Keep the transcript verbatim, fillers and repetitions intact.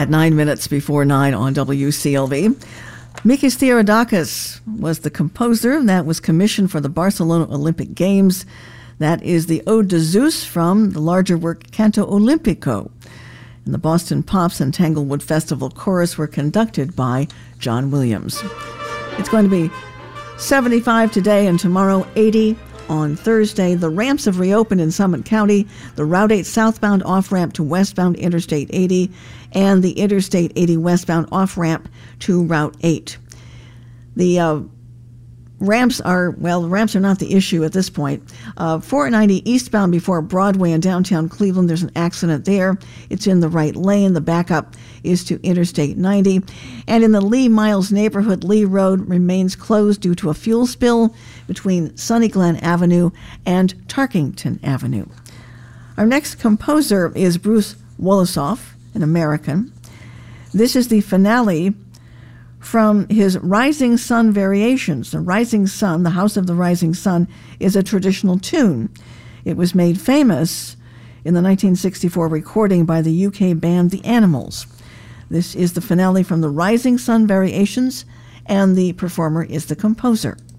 At nine minutes before nine on W C L V. Mikis Theodorakis was the composer that was commissioned for the Barcelona Olympic Games. That is the Ode to Zeus from the larger work Canto Olimpico. And the Boston Pops and Tanglewood Festival Chorus were conducted by John Williams. It's going to be seventy-five today and tomorrow eighty on Thursday. The ramps have reopened in Summit County. The Route eight southbound off-ramp to westbound Interstate eighty and the Interstate eighty westbound off-ramp to Route eight. The uh, ramps are, well, the ramps are not the issue at this point. Uh, four ninety eastbound before Broadway in downtown Cleveland, there's an accident there. It's in the right lane. The backup is to Interstate ninety. And in the Lee Miles neighborhood, Lee Road remains closed due to a fuel spill between Sunny Glen Avenue and Tarkington Avenue. Our next composer is Bruce Wolosoff, an American. This is the finale from his Rising Sun Variations. The Rising Sun, the House of the Rising Sun, is a traditional tune. It was made famous in the nineteen sixty-four recording by the U K band The Animals. This is the finale from the Rising Sun Variations, and the performer is the composer.